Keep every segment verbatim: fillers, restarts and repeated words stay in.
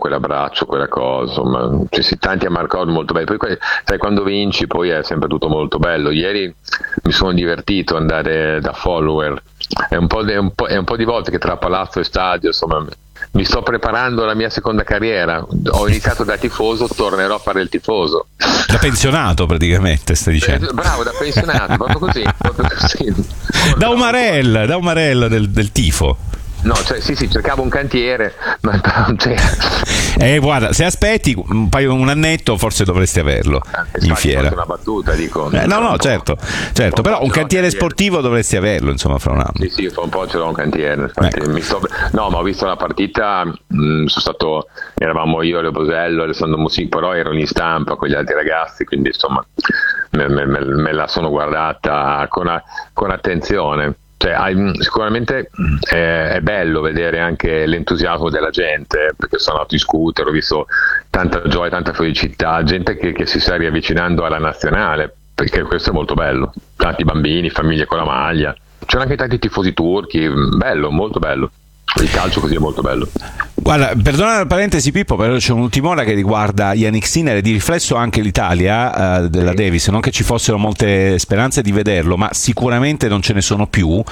quell'abbraccio, quella cosa, insomma, ci si tanti a Marcord molto belli. Poi sai, quando vinci poi è sempre tutto molto bello. Ieri mi sono divertito ad andare da follower, è un po', è un po', è un po' di volte che tra palazzo e stadio, insomma, mi sto preparando la mia seconda carriera. Ho iniziato da tifoso, tornerò a fare il tifoso. Da pensionato praticamente, stai dicendo. Eh, bravo, da pensionato, proprio così, proprio così. Da Umarell, da Umarell del, del tifo. No, cioè sì, sì, cercavo un cantiere, ma non c'era. Eh, guarda, se aspetti un paio un annetto forse dovresti averlo eh, in fiera. Una battuta, dico. Eh, no, no, certo, certo, però un cantiere sportivo dovresti averlo, insomma, fra un anno. Sì, sì, fra un po' ce l'ho un cantiere. Infatti, ecco. mi sto... No, ma ho visto la partita, mh, sono stato, eravamo io, Leo Bosello, Alessandro Musin, però ero in stampa con gli altri ragazzi, quindi insomma me, me, me, me la sono guardata con, a, con attenzione. Cioè, sicuramente è, è bello vedere anche l'entusiasmo della gente, perché sono andato in scooter, ho visto tanta gioia, tanta felicità, gente che, che si sta riavvicinando alla nazionale, perché questo è molto bello, tanti bambini, famiglie con la maglia, c'erano anche tanti tifosi turchi, bello, molto bello. Il calcio così è molto bello. Guarda, perdona la parentesi Pippo, però c'è un'ultima che riguarda Yannick Sinner e di riflesso anche l'Italia uh, della sì. Davis, non che ci fossero molte speranze di vederlo, ma sicuramente non ce ne sono più uh,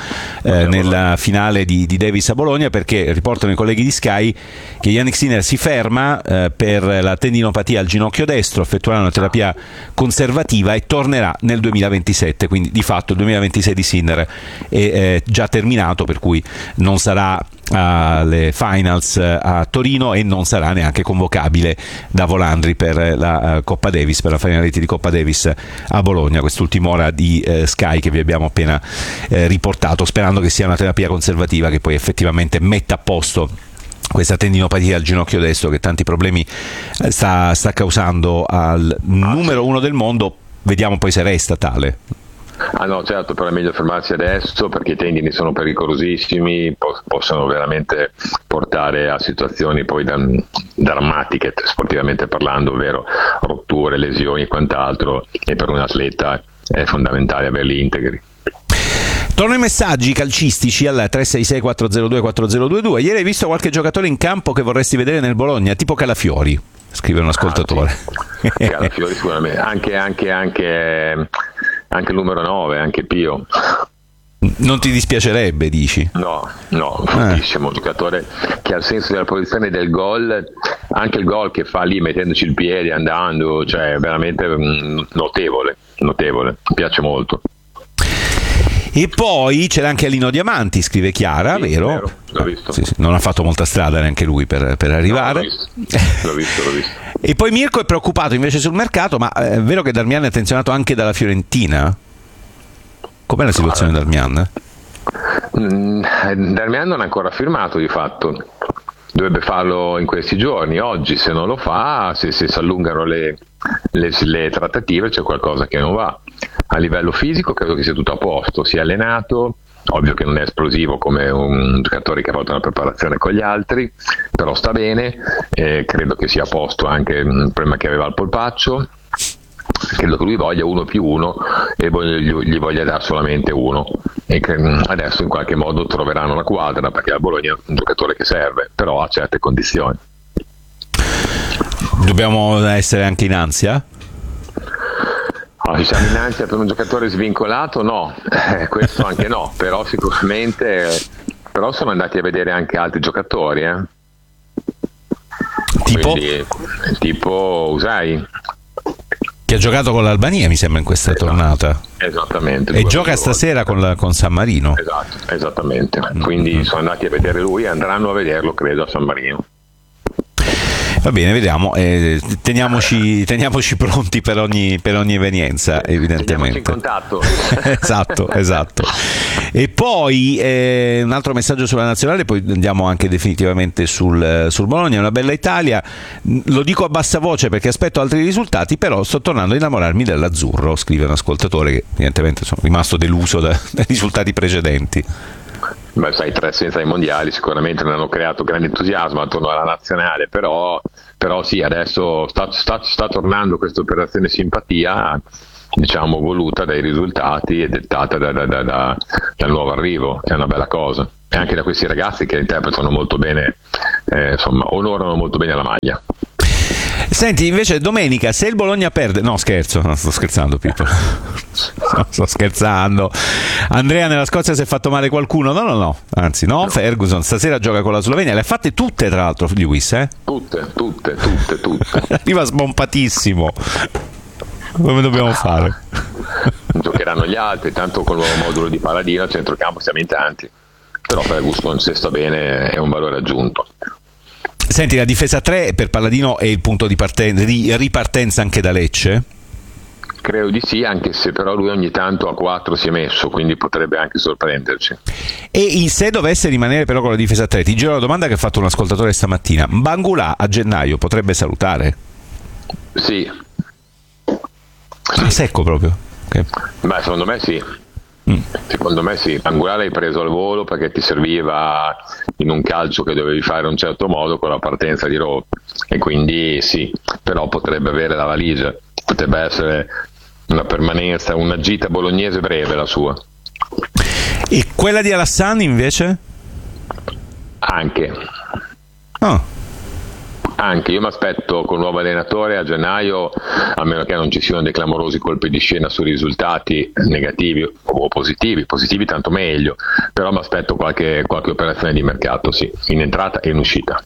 nella finale di, di Davis a Bologna, perché riportano i colleghi di Sky che Yannick Sinner si ferma uh, per la tendinopatia al ginocchio destro, effettuerà una terapia conservativa e tornerà nel duemilaventisette, quindi di fatto il duemilaventisei di Sinner è eh, già terminato, per cui non sarà alle finals a Torino e non sarà neanche convocabile da Volandri per la Coppa Davis, per la finality di Coppa Davis a Bologna. Quest'ultima ora di eh, Sky che vi abbiamo appena eh, riportato, sperando che sia una terapia conservativa che poi effettivamente metta a posto questa tendinopatia al ginocchio destro che tanti problemi sta, sta causando al numero uno del mondo. Vediamo poi se resta tale. Ah no, certo, però è meglio fermarsi adesso perché i tendini sono pericolosissimi, po- possono veramente portare a situazioni poi da- drammatiche sportivamente parlando, ovvero rotture, lesioni e quant'altro, e per un atleta è fondamentale averli integri. Torno ai messaggi calcistici al tre sei sei quattro zero due quattro zero due due. Ieri hai visto qualche giocatore in campo che vorresti vedere nel Bologna, tipo Calafiori? Scrive un ascoltatore. Ah, sì. Calafiori sicuramente, anche, anche, anche, anche il numero nove, anche Pio. Non ti dispiacerebbe, dici? No, no, bellissimo, un giocatore che ha il senso della posizione del gol, anche il gol che fa lì mettendoci il piede, andando, cioè veramente notevole, notevole, mi piace molto. E poi c'era anche Alino Diamanti, scrive Chiara, sì, vero? vero, l'ho visto. Sì, sì, non ha fatto molta strada neanche lui per, per arrivare. No, l'ho visto, l'ho visto, l'ho visto. E poi Mirko è preoccupato invece sul mercato, ma è vero che Darmian è attenzionato anche dalla Fiorentina? Com'è la situazione di Darmian? Mm, Darmian non ha ancora firmato di fatto, dovrebbe farlo in questi giorni, oggi se non lo fa, se si allungano le, le, le trattative c'è qualcosa che non va. A livello fisico credo che sia tutto a posto, si è allenato, ovvio che non è esplosivo come un giocatore che ha fatto una preparazione con gli altri, però sta bene, eh, credo che sia a posto anche il problema che aveva al polpaccio, credo che lui voglia uno più uno e gli, gli voglia dare solamente uno, e che adesso in qualche modo troveranno la quadra, perché a Bologna è un giocatore che serve, però a certe condizioni. Dobbiamo essere anche in ansia? Oh, siamo in ansia per un giocatore svincolato? No, eh, questo anche no, però sicuramente eh, però sono andati a vedere anche altri giocatori, eh. Tipo? Quindi, tipo Usai, che ha giocato con l'Albania mi sembra in questa esatto, tornata, esattamente, e gioca stasera con, la, con San Marino. Esatto, esattamente, quindi mm-hmm. sono andati a vedere lui e andranno a vederlo credo a San Marino. Va bene, vediamo, eh, teniamoci, teniamoci pronti per ogni, per ogni evenienza, evidentemente. Teniamoci in contatto. esatto, esatto. E poi eh, un altro messaggio sulla nazionale, poi andiamo anche definitivamente sul, sul Bologna. Una bella Italia, lo dico a bassa voce perché aspetto altri risultati, però sto tornando a innamorarmi dell'azzurro, scrive un ascoltatore che evidentemente sono rimasto deluso da, dai risultati precedenti. Beh, sai, tre assenza ai mondiali sicuramente non hanno creato grande entusiasmo attorno alla nazionale, però, però sì, adesso sta, sta, sta tornando questa operazione simpatia, diciamo voluta dai risultati e dettata da, da, da, da, dal nuovo arrivo, che è una bella cosa, e anche da questi ragazzi che interpretano molto bene eh, insomma onorano molto bene la maglia. Senti, invece domenica, se il Bologna perde, no scherzo, no, sto scherzando Pippo, no, sto scherzando. Andrea nella Scozia si è fatto male qualcuno? No, no, no, anzi no, no. Ferguson stasera gioca con la Slovenia, le ha fatte tutte tra l'altro Lewis, eh? Tutte, tutte, tutte, tutte. Arriva sbompatissimo. Come dobbiamo fare? Giocheranno gli altri, tanto con il nuovo modulo di Paladino a centrocampo siamo in tanti, però Ferguson se sta bene è un valore aggiunto. Senti, la difesa tre per Palladino è il punto di, parten- di ripartenza anche da Lecce? Credo di sì, anche se però lui ogni tanto a quattro si è messo, quindi potrebbe anche sorprenderci. E se dovesse rimanere però con la difesa tre, ti giro la domanda che ha fatto un ascoltatore stamattina: Bangula a gennaio potrebbe salutare? Sì. Ah, secco proprio? Okay. Beh, secondo me sì. Mm. Secondo me sì, Bangula l'hai preso al volo perché ti serviva in un calcio che dovevi fare in un certo modo con la partenza di Roma, e quindi sì, però potrebbe avere la valigia, potrebbe essere una permanenza, una gita bolognese breve la sua. E quella di Alassane invece? Anche. Oh. Anche io mi aspetto con il nuovo allenatore a gennaio, a meno che non ci siano dei clamorosi colpi di scena su risultati negativi o positivi, positivi tanto meglio, però mi aspetto qualche, qualche operazione di mercato, sì, in entrata e in uscita.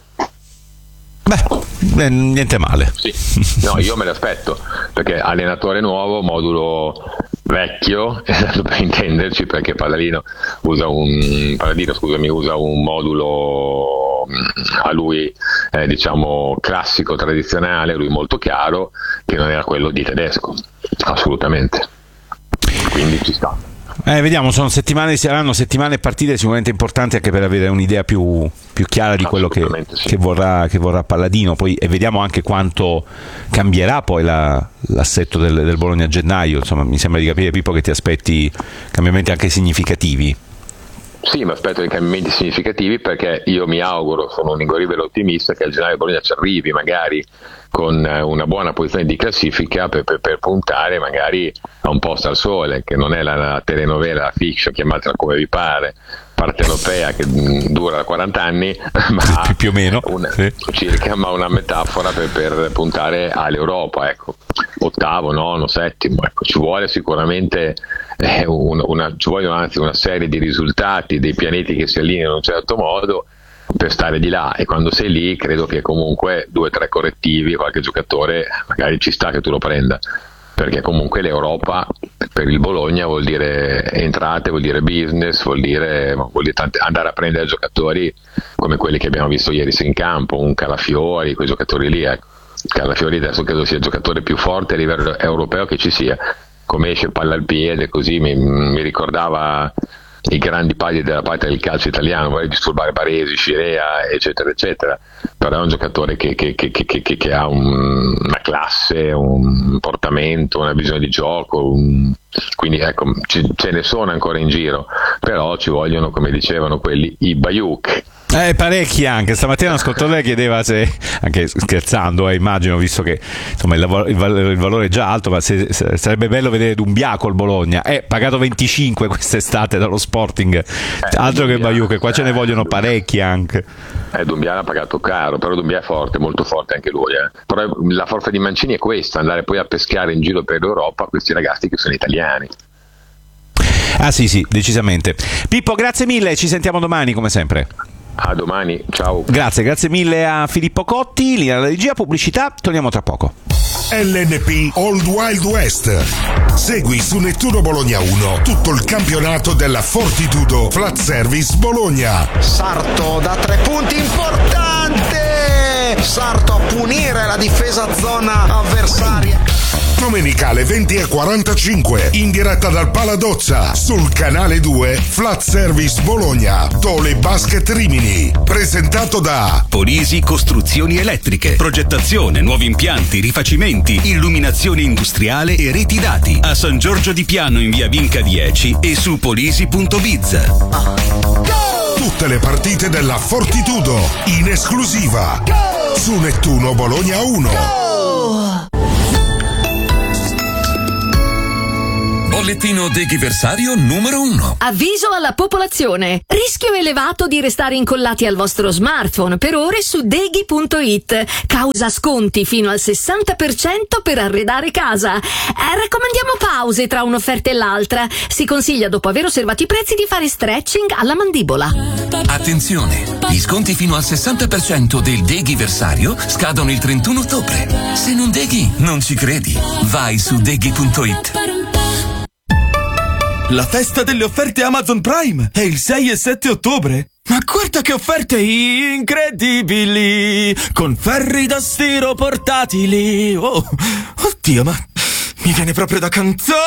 Beh, niente male. Sì. No, io me l'aspetto, perché allenatore nuovo, modulo vecchio, per intenderci, perché Palladino usa un Palladino, scusami, usa un modulo a lui eh, diciamo classico, tradizionale, lui molto chiaro, che non era quello di Tedesco, assolutamente, quindi ci sta. Eh, vediamo, sono settimane, saranno settimane e partite sicuramente importanti anche per avere un'idea più, più chiara di quello che, sì. che, vorrà, che vorrà Palladino, poi, e vediamo anche quanto cambierà poi la, l'assetto del, del Bologna a gennaio. Insomma, mi sembra di capire, Pippo, che ti aspetti cambiamenti anche significativi. Sì, mi aspetto dei cambiamenti significativi, perché io mi auguro, sono un ingoribile ottimista, che a gennaio Bologna ci arrivi magari con una buona posizione di classifica per, per, per puntare magari a un posto al sole, che non è la, la telenovela, la fiction, chiamatela come vi pare, partenopea, che dura quaranta anni, ma più o meno una, sì. circa, ma una metafora per, per puntare all'Europa, ecco, ottavo, nono, settimo, ecco, ci vuole sicuramente eh, una, una, ci vogliono anzi una serie di risultati, dei pianeti che si allineano in un certo modo per stare di là, e quando sei lì credo che comunque due o tre correttivi, qualche giocatore magari ci sta che tu lo prenda, perché comunque l'Europa per il Bologna vuol dire entrate, vuol dire business, vuol dire, vuol dire tante, andare a prendere giocatori come quelli che abbiamo visto ieri in campo, un Calafiori, quei giocatori lì, ecco. Calafiori adesso credo sia il giocatore più forte a livello europeo che ci sia, come esce palla al piede, così mi, mi ricordava i grandi pali della patria del calcio italiano, vuole disturbare Baresi, Scirea, eccetera eccetera, però è un giocatore che, che, che, che, che ha un, una classe, un portamento, una visione di gioco, un, quindi ecco, ce, ce ne sono ancora in giro, però ci vogliono, come dicevano quelli, i Bayuk. Eh, parecchi anche. Stamattina un ascoltatore chiedeva se, anche scherzando, eh, immagino, visto che insomma il, lavoro, il, valore, il valore è già alto, ma se, se, sarebbe bello vedere Dumbia col Bologna. È eh, pagato venticinque quest'estate dallo Sporting, eh, altro Dumbia, che Bayou, qua eh, ce ne vogliono Dumbia. Parecchi anche. Eh, Dumbia l'ha pagato caro, però Dumbia è forte, molto forte anche lui. Eh. Però la forza di Mancini è questa, andare poi a pescare in giro per l'Europa questi ragazzi che sono italiani. Ah sì sì, decisamente. Pippo, grazie mille, ci sentiamo domani come sempre. A domani, ciao. Grazie, grazie mille a Filippo Cotti, linea alla regia, pubblicità, torniamo tra poco. L N P Old Wild West. Segui su Nettuno Bologna uno tutto il campionato della Fortitudo Flat Service Bologna. Sarto da tre punti, importante! Sarto a punire la difesa zona avversaria. Domenicale venti e quarantacinque, in diretta dal Paladozza, sul canale due Flat Service Bologna, Tole Basket Rimini, presentato da Polisi Costruzioni Elettriche, progettazione, nuovi impianti, rifacimenti, illuminazione industriale e reti dati, a San Giorgio di Piano in via Vinca dieci e su polisi punto biz. Tutte le partite della Fortitudo, in esclusiva, su Nettuno Bologna uno. Bollettino Deghiversario numero uno. Avviso alla popolazione. Rischio elevato di restare incollati al vostro smartphone per ore su deghi punto it. Causa sconti fino al sessanta per cento per arredare casa. Eh, raccomandiamo pause tra un'offerta e l'altra. Si consiglia, dopo aver osservato i prezzi, di fare stretching alla mandibola. Attenzione! Gli sconti fino al sessanta per cento del Deghiversario scadono il trentuno ottobre. Se non deghi, non ci credi. Vai su deghi punto it. La festa delle offerte Amazon Prime è il sei e sette ottobre. Ma guarda che offerte incredibili! Con ferri da stiro portatili. Oh, oddio, ma mi viene proprio da cantare!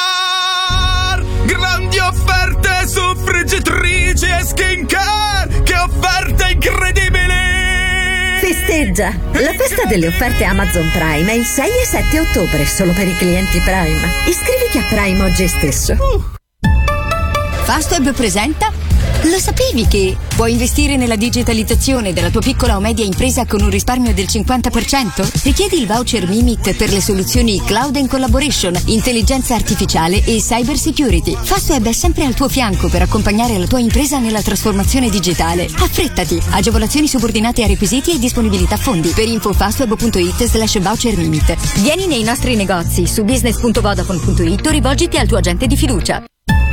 Grandi offerte su friggitrici e skincare! Che offerte incredibili! Festeggia! La festa delle offerte Amazon Prime è il sei e sette ottobre, solo per i clienti Prime. Iscriviti a Prime oggi stesso. Uh. Fastweb presenta? Lo sapevi che puoi investire nella digitalizzazione della tua piccola o media impresa con un risparmio del cinquanta per cento? Richiedi il voucher Mimit per le soluzioni Cloud and Collaboration, intelligenza artificiale e cyber security. Fastweb è sempre al tuo fianco per accompagnare la tua impresa nella trasformazione digitale. Affrettati! Agevolazioni subordinate a requisiti e disponibilità fondi. Per info fastweb punto it slash voucher Mimit. Vieni nei nostri negozi su business punto vodafone punto it o rivolgiti al tuo agente di fiducia.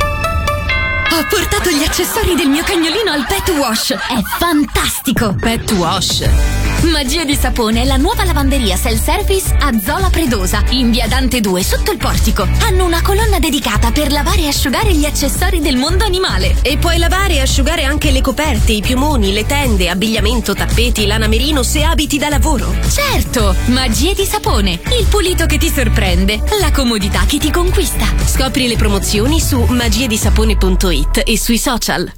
Ho portato gli accessori del mio cagnolino al Pet Wash. È fantastico! Pet Wash. Magia di Sapone è la nuova lavanderia self-service a Zola Predosa, in via Dante due, sotto il portico. Hanno una colonna dedicata per lavare e asciugare gli accessori del mondo animale. E puoi lavare e asciugare anche le coperte, i piumoni, le tende, abbigliamento, tappeti, lana merino se abiti da lavoro. Certo! Magia di Sapone, il pulito che ti sorprende, la comodità che ti conquista. Scopri le promozioni su magiadisapone punto it e sui social.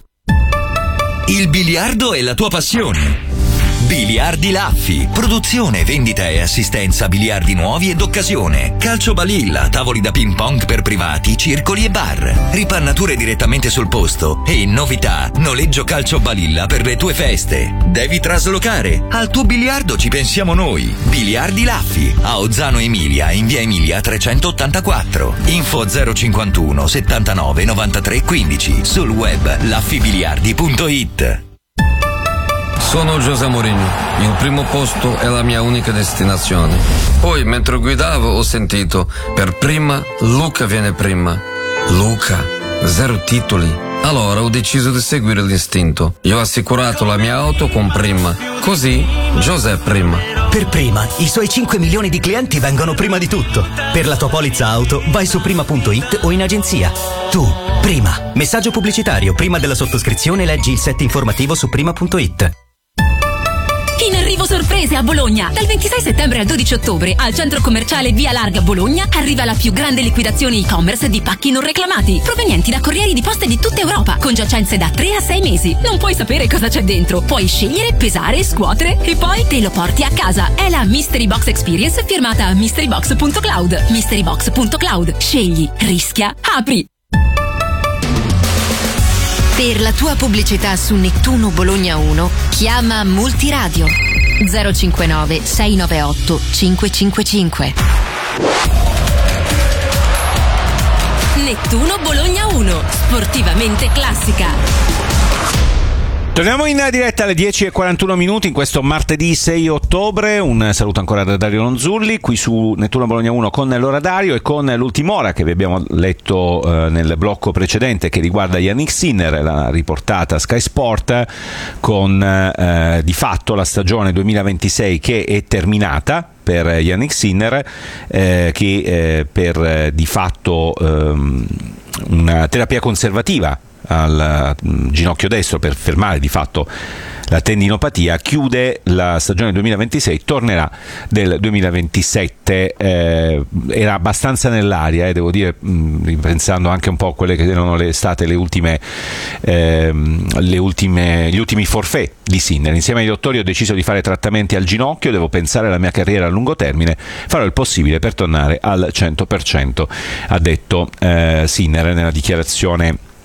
Il biliardo è la tua passione. Biliardi Laffi, produzione, vendita e assistenza a biliardi nuovi e d'occasione, calcio balilla, tavoli da ping pong per privati, circoli e bar, ripannature direttamente sul posto e, novità, noleggio calcio balilla per le tue feste. Devi traslocare? Al tuo biliardo ci pensiamo noi. Biliardi Laffi, a Ozzano Emilia, in via Emilia trecentottantaquattro. Info zero cinquantuno settantanove novantatré quindici, sul web laffibiliardi punto it. Sono José Mourinho, il primo posto è la mia unica destinazione. Poi, mentre guidavo, ho sentito, per prima, Luca viene prima. Luca, zero titoli. Allora ho deciso di seguire l'istinto. Io ho assicurato la mia auto con Prima. Così, José prima. Per Prima, i suoi cinque milioni di clienti vengono prima di tutto. Per la tua polizza auto, vai su prima punto it o in agenzia. Tu, Prima. Messaggio pubblicitario. Prima della sottoscrizione leggi il set informativo su prima punto it. In arrivo sorprese a Bologna. Dal ventisei settembre al dodici ottobre al centro commerciale Via Larga Bologna arriva la più grande liquidazione e-commerce di pacchi non reclamati, provenienti da corrieri di poste di tutta Europa, con giacenze da tre a sei mesi. Non puoi sapere cosa c'è dentro. Puoi scegliere, pesare, scuotere e poi te lo porti a casa. È la Mystery Box Experience firmata mystery box punto cloud. mystery box punto cloud. Scegli, rischia, apri. Per la tua pubblicità su Nettuno Bologna uno, chiama Multiradio zero cinquantanove sei nove otto cinque cinque cinque. Nettuno Bologna uno, sportivamente classica. Torniamo in diretta alle dieci e quarantuno minuti in questo martedì sei ottobre. Un saluto ancora da Dario Lonzulli qui su Nettuno Bologna uno con l'ora Dario e con l'ultim'ora che vi abbiamo letto eh, nel blocco precedente, che riguarda Yannick Sinner, la riportata Sky Sport, con eh, di fatto la stagione duemilaventisei che è terminata per Yannick Sinner, eh, che eh, per eh, di fatto ehm, una terapia conservativa al ginocchio destro per fermare di fatto la tendinopatia, chiude la stagione duemilaventisei, tornerà del duemilaventisette. Eh, era abbastanza nell'aria, eh, devo dire, mh, ripensando anche un po' a quelle che erano le state le ultime, eh, le ultime, gli ultimi forfait di Sinner. Insieme ai dottori ho deciso di fare trattamenti al ginocchio, devo pensare alla mia carriera a lungo termine, farò il possibile per tornare al cento per cento, ha detto eh, Sinner nella dichiarazione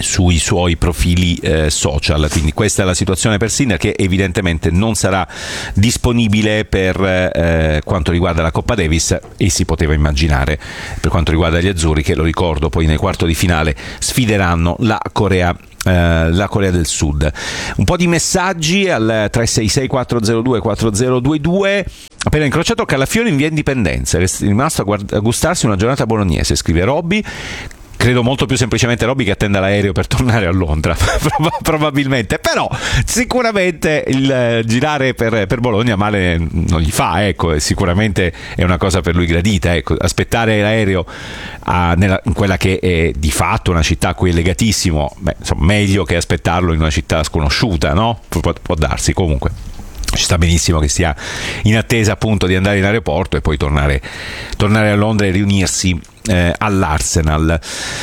sui suoi profili eh, social. Quindi questa è la situazione per Sinner, che evidentemente non sarà disponibile per eh, quanto riguarda la Coppa Davis, e si poteva immaginare per quanto riguarda gli azzurri, che lo ricordo poi nei quarto di finale sfideranno la Corea Uh, la Corea del Sud. Un po' di messaggi al tre sei sei quattro zero due quattro zero due due. Appena incrociato Calafiori in via Indipendenza, è rimasto a, guard- a gustarsi una giornata bolognese, scrive Robby. Credo molto più semplicemente Robby che attenda l'aereo per tornare a Londra, probabilmente, però sicuramente il eh, girare per, per Bologna male non gli fa, ecco, sicuramente è una cosa per lui gradita, ecco, aspettare l'aereo a, nella, in quella che è di fatto una città a cui è legatissimo, beh, insomma, meglio che aspettarlo in una città sconosciuta, no? Può, può darsi, comunque ci sta benissimo che stia in attesa appunto di andare in aeroporto e poi tornare, tornare a Londra e riunirsi eh, all'Arsenal.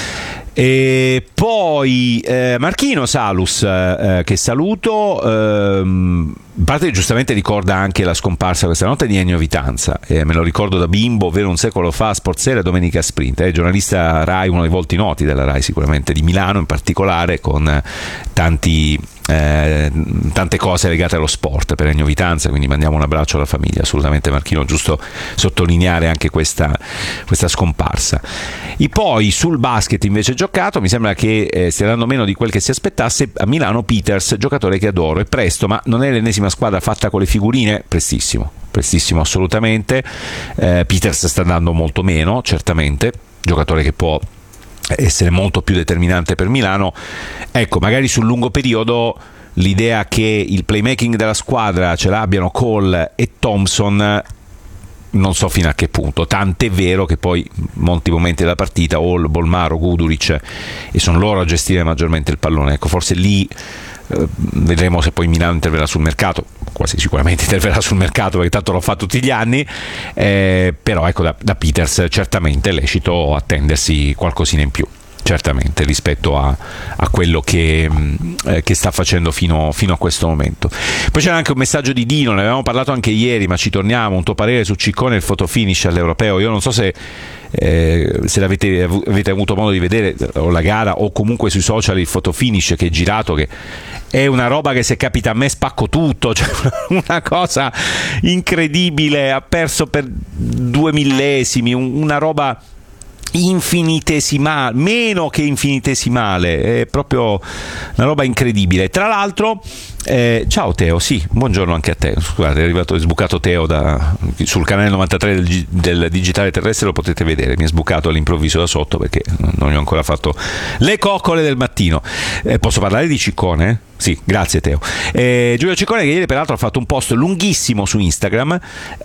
E poi eh, Marchino Salus, eh, che saluto, ehm, in parte giustamente ricorda anche la scomparsa questa notte di Ennio Vitanza, eh, me lo ricordo da bimbo, ovvero un secolo fa, Sportsera, Domenica Sprint, eh, giornalista Rai, uno dei volti noti della Rai sicuramente, di Milano in particolare, con tanti Eh, tante cose legate allo sport per Ennio Vitanza, quindi mandiamo un abbraccio alla famiglia, assolutamente Marchino, giusto sottolineare anche questa, questa scomparsa. E poi sul basket invece giocato, mi sembra che eh, stia dando meno di quel che si aspettasse a Milano Peters, giocatore che adoro, è presto, ma non è l'ennesima squadra fatta con le figurine, prestissimo, prestissimo assolutamente. eh, Peters sta andando molto meno, certamente, giocatore che può essere molto più determinante per Milano. Ecco, magari sul lungo periodo l'idea che il playmaking della squadra ce l'abbiano Cole e Thompson non so fino a che punto, tant'è vero che poi molti momenti della partita Hall, Bolmaro, Guduric, e sono loro a gestire maggiormente il pallone. Ecco, forse lì eh, vedremo se poi Milano interverrà sul mercato, quasi sicuramente interverrà sul mercato perché tanto lo fa tutti gli anni, eh, però ecco, da, da Peters certamente è lecito attendersi qualcosina in più, certamente, rispetto a, a quello che, eh, che sta facendo fino, fino a questo momento. Poi c'era anche un messaggio di Dino, ne avevamo parlato anche ieri, ma ci torniamo, un tuo parere su Ciccone e il fotofinish all'Europeo. Io non so se Eh, se l'avete avete avuto modo di vedere o la gara o comunque sui social il fotofinish che è girato, che è una roba che se capita a me spacco tutto, cioè una cosa incredibile, ha perso per due millesimi, una roba infinitesimale, meno che infinitesimale, è proprio una roba incredibile. Tra l'altro eh, ciao Teo, sì, buongiorno anche a te, scusate, è arrivato, è sbucato Teo da, sul canale novantatré del, del Digitale Terrestre, lo potete vedere, mi è sbucato all'improvviso da sotto perché non gli ho ancora fatto le coccole del mattino. Eh, posso parlare di Ciccone? Sì, grazie Teo. Eh, Giulio Ciccone, che ieri peraltro ha fatto un post lunghissimo su Instagram,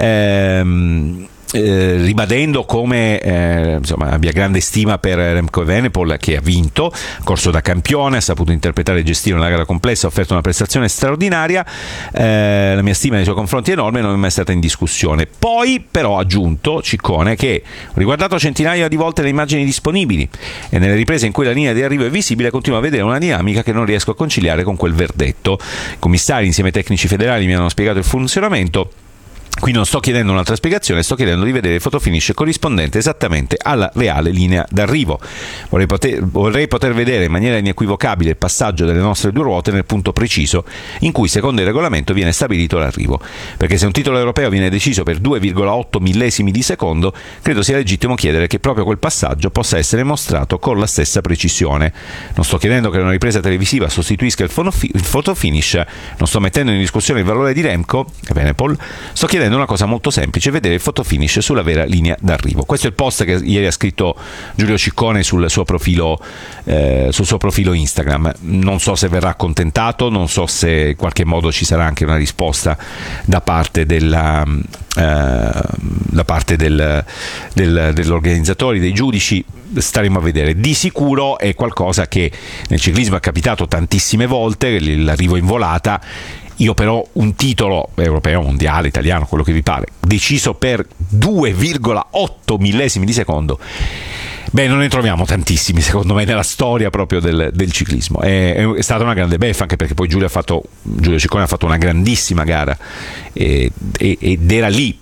ehm, Eh, ribadendo come eh, insomma, abbia grande stima per Remco Evenepoel, che ha vinto, corso da campione, ha saputo interpretare e gestire una gara complessa, ha offerto una prestazione straordinaria, eh, la mia stima nei suoi confronti è enorme, non è mai stata in discussione. Poi però ha aggiunto Ciccone che ho riguardato centinaia di volte le immagini disponibili e nelle riprese in cui la linea di arrivo è visibile continuo a vedere una dinamica che non riesco a conciliare con quel verdetto. I commissari insieme ai tecnici federali mi hanno spiegato il funzionamento. Qui non sto chiedendo un'altra spiegazione, sto chiedendo di vedere il fotofinish corrispondente esattamente alla reale linea d'arrivo. Vorrei poter, vorrei poter vedere in maniera inequivocabile il passaggio delle nostre due ruote nel punto preciso in cui secondo il regolamento viene stabilito l'arrivo, perché se un titolo europeo viene deciso per due virgola otto millesimi di secondo, credo sia legittimo chiedere che proprio quel passaggio possa essere mostrato con la stessa precisione. Non sto chiedendo che una ripresa televisiva sostituisca il fotofinish, non sto mettendo in discussione il valore di Remco Evenepoel, sto chiedendo una cosa molto semplice: vedere il fotofinish sulla vera linea d'arrivo. Questo è il post che ieri ha scritto Giulio Ciccone sul suo profilo eh, sul suo profilo Instagram. Non so se verrà accontentato, non so se in qualche modo ci sarà anche una risposta da parte della eh, da parte del, del, degli organizzatori, dei giudici. Staremo a vedere. Di sicuro è qualcosa che nel ciclismo è capitato tantissime volte, l'arrivo in volata. Io però un titolo europeo, mondiale, italiano, quello che vi pare, deciso per due virgola otto millesimi di secondo, beh, non ne troviamo tantissimi secondo me nella storia proprio del, del ciclismo. È, è stata una grande beffa, anche perché poi Giulio, ha fatto, Giulio Ciccone ha fatto una grandissima gara e, e, ed era lì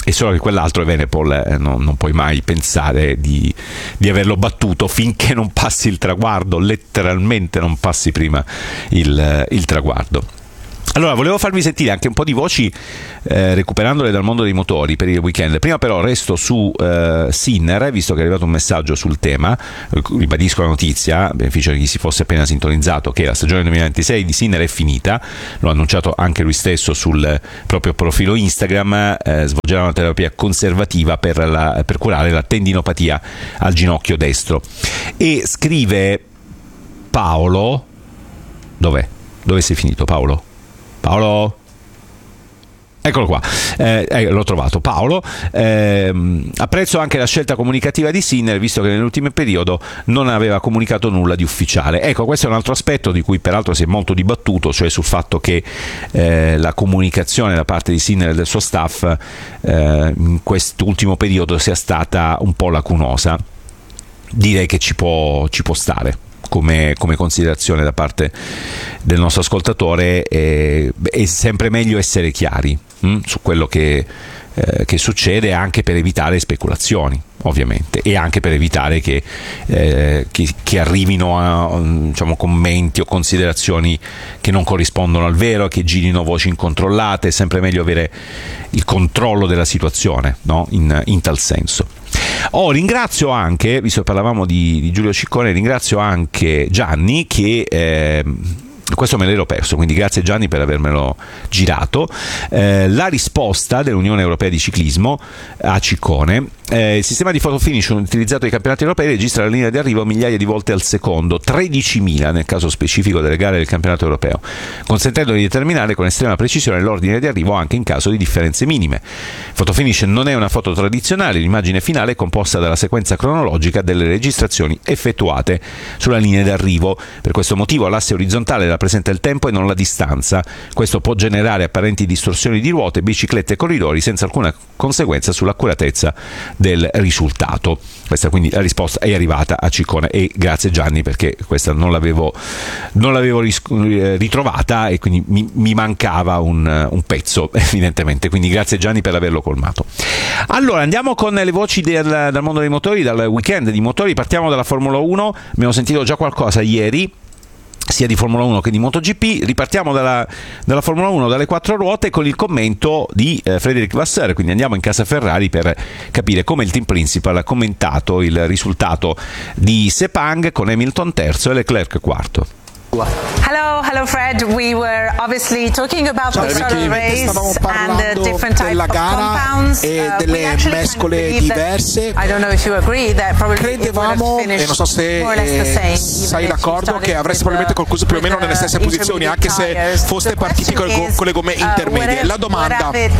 è solo che quell'altro Evenepoel eh, non, non puoi mai pensare di, di averlo battuto finché non passi il traguardo, letteralmente non passi prima il, il traguardo. Allora, volevo farvi sentire anche un po' di voci eh, recuperandole dal mondo dei motori per il weekend. Prima però resto su eh, Sinner, visto che è arrivato un messaggio sul tema. Ribadisco la notizia, a beneficio di chi si fosse appena sintonizzato, che la stagione duemilaventisei di Sinner è finita. Lo ha annunciato anche lui stesso sul proprio profilo Instagram. Eh, svolgerà una terapia conservativa per, la, per curare la tendinopatia al ginocchio destro. E scrive Paolo, dov'è? Dove sei finito, Paolo? Paolo? Eccolo qua, eh, eh, l'ho trovato. Paolo, eh, apprezzo anche la scelta comunicativa di Sinner, visto che nell'ultimo periodo non aveva comunicato nulla di ufficiale. Ecco, questo è un altro aspetto di cui peraltro si è molto dibattuto, cioè sul fatto che eh, la comunicazione da parte di Sinner e del suo staff eh, in quest'ultimo periodo sia stata un po' lacunosa. Direi che ci può, ci può stare. Come, come considerazione da parte del nostro ascoltatore, eh, è sempre meglio essere chiari hm, su quello che, eh, che succede, anche per evitare speculazioni, ovviamente, e anche per evitare che, eh, che, che arrivino a, diciamo, commenti o considerazioni che non corrispondono al vero, che girino voci incontrollate. È sempre meglio avere il controllo della situazione, no? in, in tal senso. Oh, ringrazio anche, visto che parlavamo di, di Giulio Ciccone, ringrazio anche Gianni che... Eh, questo me l'ero perso, quindi grazie Gianni per avermelo girato. Eh, la risposta dell'Unione Europea di Ciclismo a Ciccone: eh, il sistema di photo finish utilizzato ai campionati europei registra la linea di arrivo migliaia di volte al secondo, tredicimila nel caso specifico delle gare del campionato europeo, consentendo di determinare con estrema precisione l'ordine di arrivo anche in caso di differenze minime. Photo finish non è una foto tradizionale, l'immagine finale è composta dalla sequenza cronologica delle registrazioni effettuate sulla linea di arrivo. Per questo motivo l'asse orizzontale rappresenta il tempo e non la distanza. Questo può generare apparenti distorsioni di ruote, biciclette e corridori senza alcuna conseguenza sull'accuratezza del risultato. Questa quindi la risposta è arrivata a Ciccone, e grazie Gianni, perché questa non l'avevo, non l'avevo ris- ritrovata e quindi mi, mi mancava un, un pezzo evidentemente, quindi grazie Gianni per averlo colmato. Allora andiamo con le voci del, dal mondo dei motori, dal weekend di motori. Partiamo dalla Formula uno, abbiamo sentito già qualcosa ieri sia di Formula uno che di MotoGP. Ripartiamo dalla, dalla Formula uno, dalle quattro ruote, con il commento di eh, Frédéric Vasseur. Quindi andiamo in casa Ferrari per capire come il team principal ha commentato il risultato di Sepang, con Hamilton terzo e Leclerc quarto. Hello, hello Fred. We were obviously talking about the sort of race and the different types of compounds e uh, delle mescole diverse. I don't know if you agree that probably Credevamo, e non so se eh, sei d'accordo, che avreste probabilmente concluso più o meno nelle stesse posizioni, anche se foste partiti con, con le gomme intermedie. La domanda è: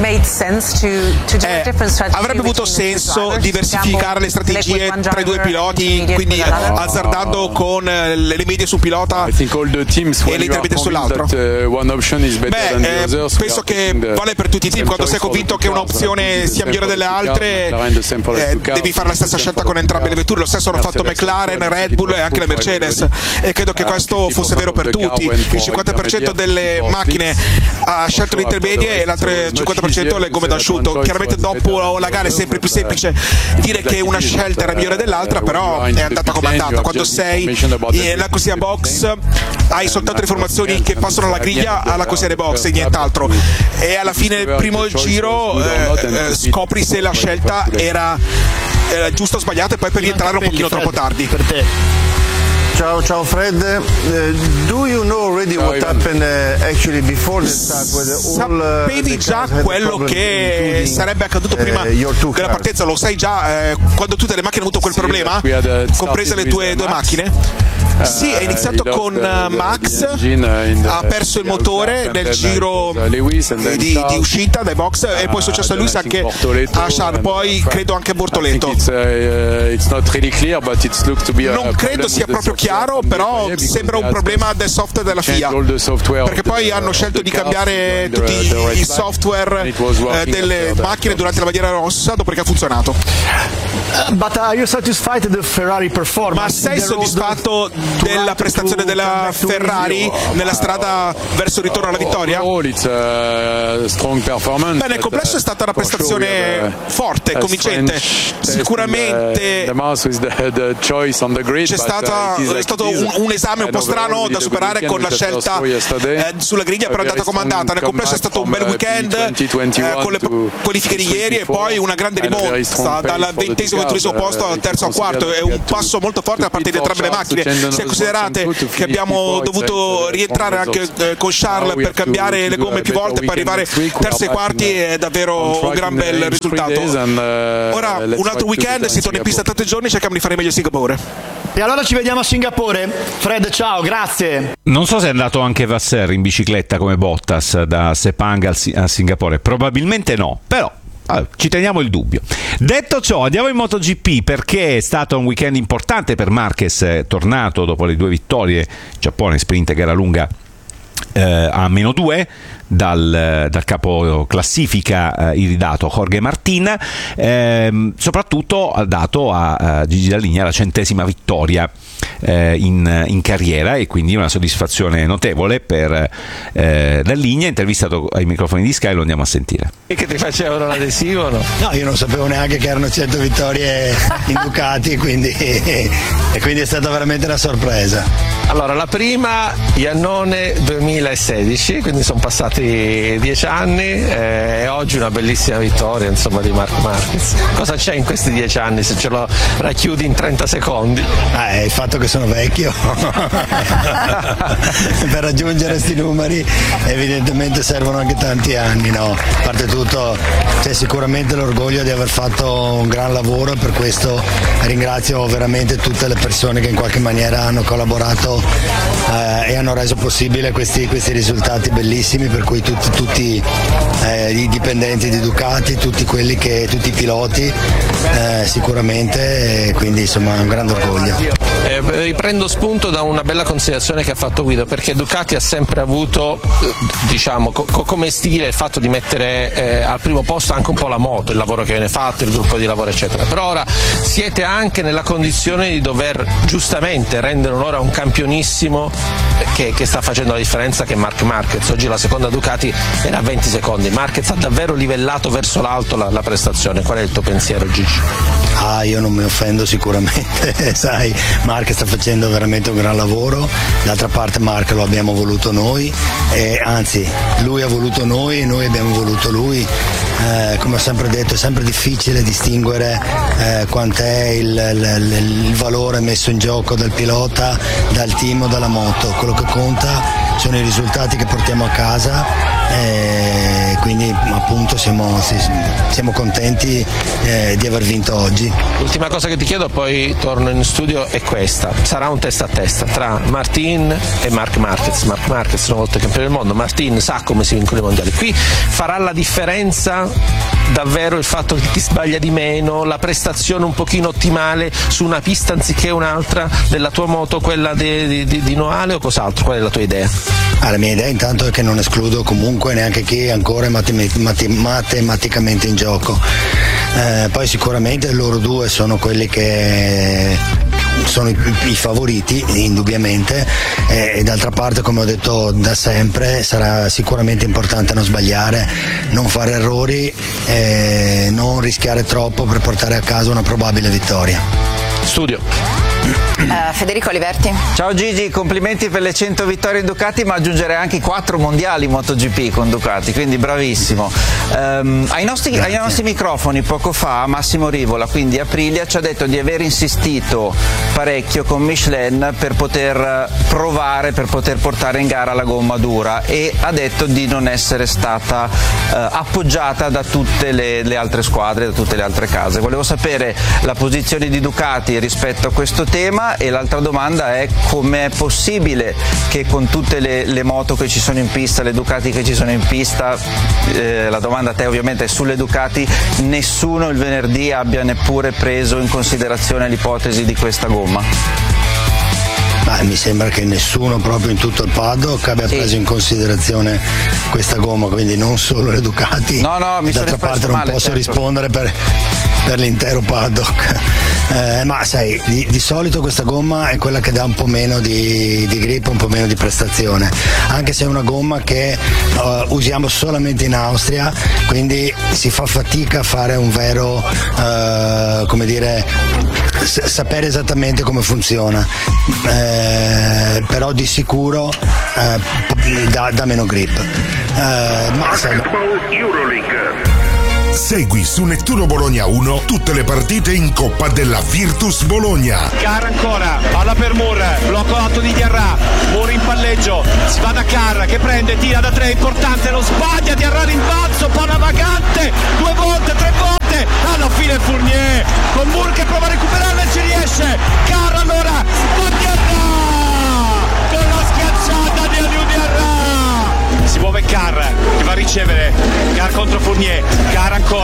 avrebbe avuto senso diversificare le strategie tra i due piloti, quindi azzardando con le medie su pilota e le intermedie sull'altro? Beh, eh, penso che vale per tutti i team. Quando sei convinto che un'opzione sia migliore delle altre, eh, devi fare la stessa scelta con entrambe le vetture. Lo stesso hanno fatto McLaren, Red Bull e anche la Mercedes, e credo che questo fosse vero per tutti. Il cinquanta per cento delle macchine ha scelto le intermedie e l'altro cinquanta per cento le gomme d'asciutto. Chiaramente dopo la gara è sempre più semplice dire che una scelta era migliore dell'altra, però è andata come è andata. Quando sei nella corsia box hai soltanto le informazioni che passano alla griglia alla corsia box e nient'altro, e alla fine del primo giro eh, eh, scopri se la scelta era, era giusta o sbagliata, e poi per rientrare un pochino troppo tardi. Per te. Ciao, ciao Fred. Uh, do you know already what happened uh, actually before the start with all, uh, Sapevi già quello che sarebbe accaduto prima uh, della partenza? Lo sai già eh, quando tutte le macchine hanno avuto quel problema, comprese le tue due macchine? Sì, è iniziato con uh, Max, ha perso il motore nel giro di, di uscita dai box, e poi è successo a Lewis, anche a Charles, poi credo anche a Bortoleto. Non credo sia proprio chiaro chiaro, però sembra un problema del software della F I A, perché poi hanno scelto di cambiare tutti i software eh, delle macchine durante la bandiera rossa dopo che ha funzionato. But are you satisfied with the Ferrari performance? Ma sei soddisfatto della prestazione della Ferrari nella strada verso il ritorno alla vittoria? Beh, nel complesso è stata una prestazione forte, convincente. Sicuramente c'è stata, è stato un, un esame un po' strano da superare con la scelta eh, sulla griglia, però è andata comandata. Nel complesso è stato un bel weekend eh, con le qualifiche di ieri e poi una grande rimonta dal ventesimo al turismo posto al terzo al quarto. È un passo molto forte da parte di entrambe le macchine. Se considerate che abbiamo dovuto rientrare anche eh, con Charles per cambiare le gomme più volte per arrivare terzi e quarti, è davvero un gran bel risultato. Ora un altro weekend, si torna in pista tra tre giorni, cerchiamo di fare meglio a Singapore. E allora ci vediamo a Singapore. Fred, ciao, grazie. Non so se è andato anche Vasser in bicicletta come Bottas da Sepang a Singapore, probabilmente no, però allora, ci teniamo il dubbio. Detto ciò, andiamo in MotoGP perché è stato un weekend importante per Marquez, è tornato dopo le due vittorie, Giappone, sprint, gara lunga eh, a meno due dal, dal capo classifica eh, iridato Jorge Martin, eh, soprattutto ha dato a, a Gigi Dall'Igna la centesima vittoria eh, in, in carriera, e quindi una soddisfazione notevole per eh, Dall'Igna. Intervistato ai microfoni di Sky, lo andiamo a sentire. E che ti facevano l'adesivo, no? No, io non sapevo neanche che erano cento vittorie in Ducati, quindi, e quindi è stata veramente una sorpresa. Allora, la prima Iannone duemilasedici, quindi sono passati dieci anni eh, e oggi una bellissima vittoria, insomma, di Marc Marquez. Cosa c'è in questi dieci anni se ce lo racchiudi in trenta secondi? Ah, è il fatto che sono vecchio. Per raggiungere questi numeri evidentemente servono anche tanti anni, no? A parte tutto c'è sicuramente l'orgoglio di aver fatto un gran lavoro, e per questo ringrazio veramente tutte le persone che in qualche maniera hanno collaborato eh, e hanno reso possibile questi, questi risultati bellissimi, per cui tutti, tutti eh, i dipendenti di Ducati, tutti quelli che, tutti i piloti eh, sicuramente, e quindi insomma un grande orgoglio. Eh, riprendo spunto da una bella considerazione che ha fatto Guido, perché Ducati ha sempre avuto, diciamo, co- come stile il fatto di mettere eh, al primo posto anche un po' la moto, il lavoro che viene fatto, il gruppo di lavoro eccetera, però ora siete anche nella condizione di dover giustamente rendere onore a un campionissimo che, che sta facendo la differenza, che è Marc Marquez. Oggi la seconda Ducati era a venti secondi, Marquez ha davvero livellato verso l'alto la, la prestazione. Qual è il tuo pensiero, Gigi? Ah, io non mi offendo sicuramente, sai, Marc sta facendo veramente un gran lavoro, d'altra parte Marc lo abbiamo voluto noi, e anzi lui ha voluto noi e noi abbiamo voluto lui. Eh, come ho sempre detto, è sempre difficile distinguere eh, quant'è il, il, il valore messo in gioco dal pilota, dal team o dalla moto. Quello che conta sono i risultati che portiamo a casa, e quindi appunto siamo, siamo contenti eh, di aver vinto oggi. L'ultima cosa che ti chiedo, poi torno in studio, è questa: sarà un testa a testa tra Martin e Marc Marquez. Marc Marquez una volta campione del mondo, Martin sa come si vincono i mondiali. Qui farà la differenza davvero il fatto che ti sbaglia di meno, la prestazione un pochino ottimale su una pista anziché un'altra della tua moto, quella di, di, di Noale, o cos'altro? Qual è la tua idea? Ah, la mia idea intanto è che non escludo comunque neanche chi è ancora matem- matem- matematicamente in gioco. Eh, poi sicuramente loro due sono quelli che sono i, i favoriti indubbiamente, eh, e d'altra parte, come ho detto da sempre, sarà sicuramente importante non sbagliare, non fare errori e non rischiare troppo per portare a casa una probabile vittoria. Studio. Uh, Federico Oliverti. Ciao Gigi, complimenti per le cento vittorie in Ducati, ma aggiungerei anche i quattro mondiali MotoGP con Ducati, quindi bravissimo. Um, ai, nostri, ai nostri microfoni poco fa Massimo Rivola, quindi Aprilia, ci ha detto di aver insistito parecchio con Michelin per poter provare, per poter portare in gara la gomma dura, e ha detto di non essere stata uh, appoggiata da tutte le, le altre squadre, da tutte le altre case. Volevo sapere la posizione di Ducati rispetto a questo tema, e l'altra domanda è: come è possibile che con tutte le, le moto che ci sono in pista, le Ducati che ci sono in pista, eh, la domanda a te ovviamente è sulle Ducati, nessuno il venerdì abbia neppure preso in considerazione l'ipotesi di questa gomma? ma mi sembra che nessuno proprio in tutto il paddock abbia sì. preso in considerazione questa gomma, quindi non solo le Ducati. No, no, mi d'altra parte non male, posso certo. rispondere per, per l'intero paddock, eh, ma sai, di, di solito questa gomma è quella che dà un po' meno di, di grip, un po' meno di prestazione, anche se è una gomma che uh, usiamo solamente in Austria, quindi si fa fatica a fare un vero, uh, come dire, s- sapere esattamente come funziona, eh, però di sicuro uh, dà, dà meno grip. Uh, ma sai, Segui su Nettuno Bologna uno tutte le partite in Coppa della Virtus Bologna. Carr ancora, palla per Moore, blocco alto di Diarra, Moore in palleggio, si va da Carr che prende, tira da tre, importante, lo sbaglia, Diarra rimbalzo, palla vagante, due volte, tre volte, alla fine Fournier, con Moore che prova a recuperarla e ci riesce, Carr allora, con Diarra, con la schiacciata di Aliou Diarra, si muove Carr che va a ricevere, Carr contro Fournier, Carr ancora.